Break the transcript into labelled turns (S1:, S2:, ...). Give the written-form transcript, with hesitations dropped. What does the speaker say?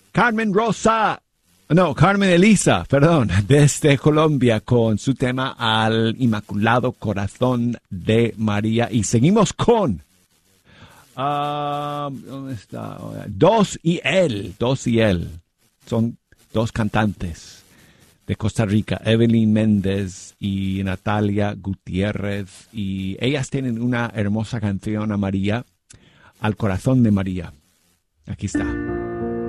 S1: Carmen Elisa, perdón, desde Colombia con su tema Al Inmaculado Corazón de María. Y seguimos con ¿dónde está? Dos y él. Son dos cantantes de Costa Rica, Evelyn Méndez y Natalia Gutiérrez. Y ellas tienen una hermosa canción a María, Al Corazón de María. Aquí está.